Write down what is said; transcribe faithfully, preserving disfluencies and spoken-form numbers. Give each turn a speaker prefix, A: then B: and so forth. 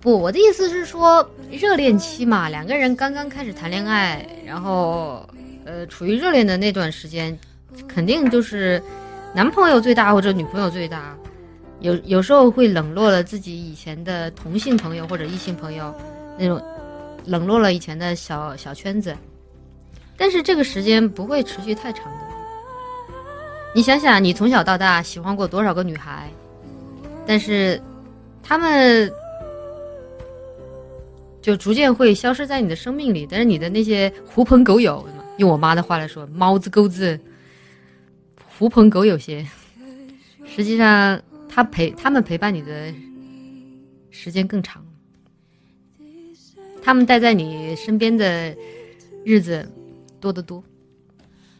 A: 不，我的意思是说，热恋期嘛，两个人刚刚开始谈恋爱，然后呃，处于热恋的那段时间，肯定就是男朋友最大或者女朋友最大，有有时候会冷落了自己以前的同性朋友或者异性朋友，那种冷落了以前的小小圈子，但是这个时间不会持续太长的。你想想，你从小到大喜欢过多少个女孩，但是她们就逐渐会消失在你的生命里，但是你的那些狐朋狗友，用我妈的话来说，猫子狗子狐朋狗友些，实际上他陪他们陪伴你的时间更长，他们待在你身边的日子多得多。